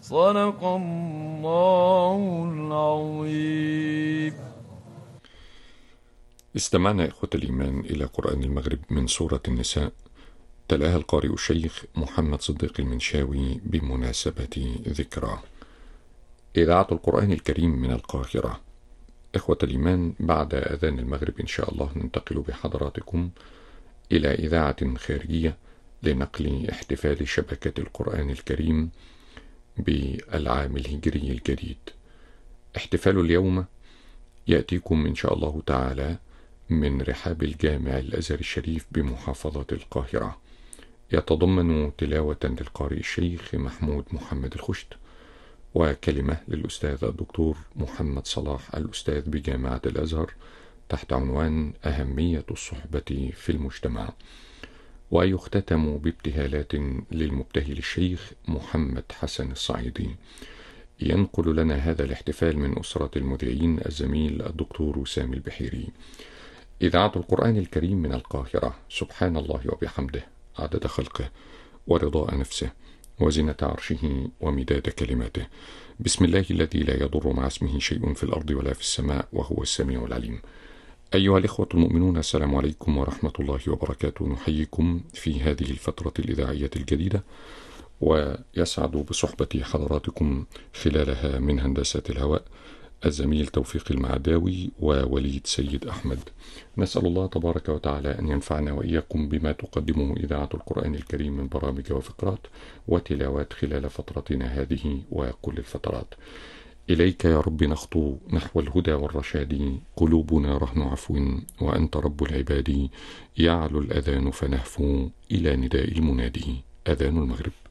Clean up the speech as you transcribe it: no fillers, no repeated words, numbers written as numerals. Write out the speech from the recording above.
صدق الله العظيم. استمعنا إخوة الإيمان إلى قرآن المغرب من سورة النساء، تلاها القارئ الشيخ محمد صديق المنشاوي بمناسبة ذكرى إذاعة القرآن الكريم من القاهرة. إخوة الإيمان، بعد أذان المغرب إن شاء الله ننتقل بحضراتكم إلى إذاعة خارجية لنقل احتفال شبكة القرآن الكريم بالعام الهجري الجديد. احتفال اليوم يأتيكم إن شاء الله تعالى من رحاب الجامع الأزهر الشريف بمحافظة القاهرة، يتضمن تلاوة للقارئ الشيخ محمود محمد الخشت، وكلمة للأستاذ الدكتور محمد صلاح الأستاذ بجامعة الأزهر تحت عنوان أهمية الصحبة في المجتمع، ويختتم بابتهالات للمبتهل الشيخ محمد حسن الصعيدي. ينقل لنا هذا الاحتفال من أسرة المذيعين الزميل الدكتور سامي البحيري. إذاعة القرآن الكريم من القاهرة، سبحان الله وبحمده عدد خلقه ورضاء نفسه وزنة عرشه ومداد كلماته. بسم الله الذي لا يضر مع اسمه شيء في الأرض ولا في السماء وهو السميع العليم. أيها الإخوة المؤمنون، السلام عليكم ورحمة الله وبركاته. نحييكم في هذه الفترة الإذاعية الجديدة، ويسعد بصحبة حضراتكم خلالها من هندسة الهواء الزميل توفيق المعداوي ووليد سيد أحمد. نسأل الله تبارك وتعالى أن ينفعنا وإياكم بما تقدمه إذاعة القرآن الكريم من برامج وفقرات وتلاوات خلال فترتنا هذه وكل الفترات. إليك يا رب نخطو نحو الهدى والرشاد، قلوبنا رهن عفو وأنت رب العباد، يعلو الأذان فنهفو إلى نداء المنادي. أذان المغرب.